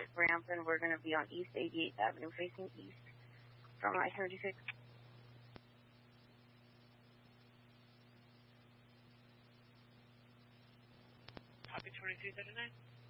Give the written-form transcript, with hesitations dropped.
ramp, and we're going to be on East 88th Avenue, facing east from I-36. Copy 2339.